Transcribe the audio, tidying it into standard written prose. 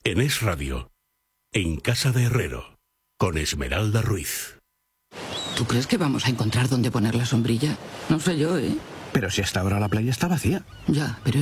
En Es Radio, en Casa de Herrero, con Esmeralda Ruiz. ¿Tú crees que vamos a encontrar dónde poner la sombrilla? No sé yo, ¿eh? Pero si hasta ahora la playa está vacía. Ya, pero